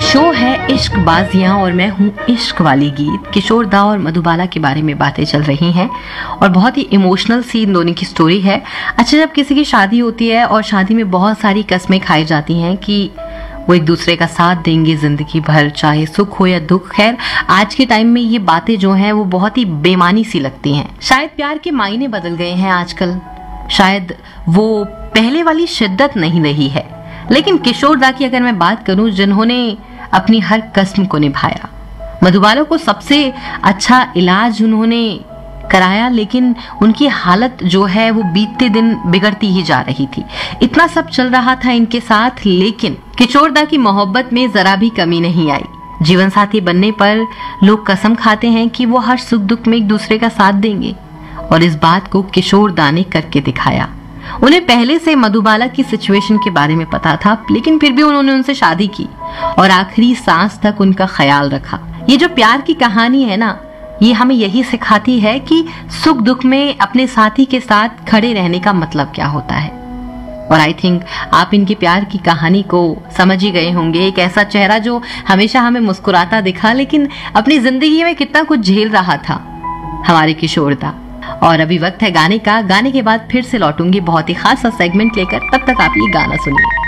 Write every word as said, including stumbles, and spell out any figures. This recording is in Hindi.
शो है इश्क बाजियां और मैं हूँ इश्क वाली गीत। किशोर दा और मधुबाला के बारे में बातें चल रही हैं और बहुत ही इमोशनल सी इन दोनों की स्टोरी है। अच्छा, जब किसी की शादी होती है और शादी में बहुत सारी कस्में खाई जाती हैं कि वो एक दूसरे का साथ देंगे जिंदगी भर, चाहे सुख हो या दुख। खैर, आज के टाइम में ये बातें जो हैं वो बहुत ही बेमानी सी लगती हैं। शायद प्यार के मायने बदल गए हैं आजकल, शायद वो पहले वाली शिद्दत नहीं रही है। लेकिन किशोर दा की अगर मैं बात करूं, जिन्होंने अपनी हर कस्म को निभाया, मधुबाला को सबसे अच्छा इलाज उन्होंने कराया, लेकिन उनकी हालत जो है वो बीतते दिन बिगड़ती ही जा रही थी। इतना सब चल रहा था इनके साथ, लेकिन किशोर दा की मोहब्बत में जरा भी कमी नहीं आई। जीवन साथी बनने पर लोग कसम खाते हैं कि वो हर सुख दुख में एक दूसरे का साथ देंगे, और इस बात को किशोर दा ने करके दिखाया। उन्हें पहले से मधुबाला की सिचुएशन के बारे में पता था, लेकिन फिर भी उन्होंने उनसे शादी की और आखिरी सांस तक उनका ख्याल रखा। ये जो प्यार की कहानी है ना, ये हमें यही सिखाती है कि सुख दुख में अपने साथी के साथ खड़े रहने का मतलब क्या होता है। और आई थिंक आप इनके प्यार की कहानी को समझ ही गए होंगे। एक ऐसा चेहरा जो हमेशा हमें मुस्कुराता दिखा, लेकिन अपनी जिंदगी में कितना कुछ झेल रहा था हमारे किशोर दा। और अभी वक्त है गाने का। गाने के बाद फिर से लौटूंगी बहुत ही खास सा सेगमेंट लेकर, तब तक आप ये गाना सुनिए।